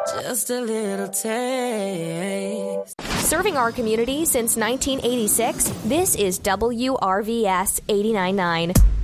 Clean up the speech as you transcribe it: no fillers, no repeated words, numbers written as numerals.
Just a little taste. Serving our community since 1986, this is WRVS 89.9.